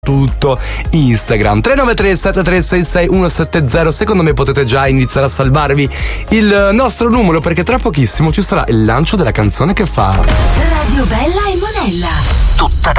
tutto Instagram 393 7366 170. Secondo me potete già iniziare a salvarvi il nostro numero, perché tra pochissimo ci sarà il lancio della canzone che fa Radio Bella e Monella, tutta da